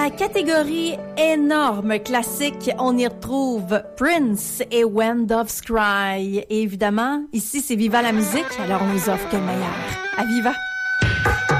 la catégorie énorme classique, on y retrouve Prince et When Doves Cry. Et évidemment, ici, c'est Viva la musique, alors on nous offre que le meilleur. À Viva!